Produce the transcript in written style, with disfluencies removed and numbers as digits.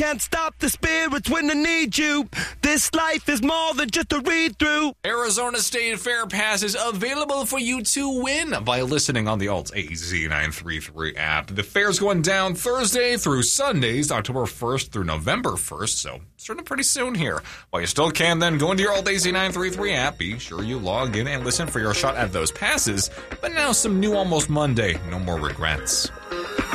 Can't stop the spirits when they need you. This life is more than just a read-through. Arizona State Fair Pass is available for you to win by listening on the Alt AZ933 app. The fair's going down Thursday through Sundays, October 1st through November 1st, so starting pretty soon here. While you still can, then go into your Alt AZ933 app. Be sure you log in and listen for your shot at those passes. But now some new Almost Monday. No more regrets.